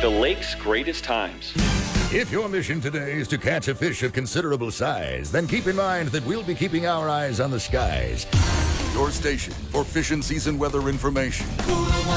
the lake's greatest times. If your mission today is to catch a fish of considerable size, then keep in mind that we'll be keeping our eyes on the skies. Your station for fishing season weather information.